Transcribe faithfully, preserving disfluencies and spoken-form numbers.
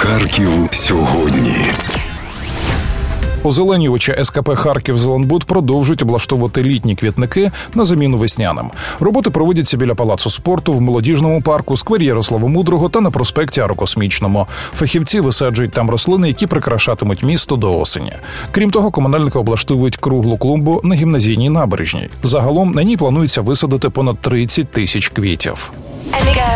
Харків сьогодні. Озеленювачі ес ка пе «Харківзеленбуд» продовжують облаштовувати літні квітники на заміну весняним. Роботи проводяться біля Палацу спорту, в Молодіжному парку, сквері Ярослава Мудрого та на проспекті Аерокосмічному. Фахівці висаджують там рослини, які прикрашатимуть місто до осені. Крім того, комунальники облаштовують круглу клумбу на гімназійній набережній. Загалом на ній планується висадити понад тридцять тисяч квітів.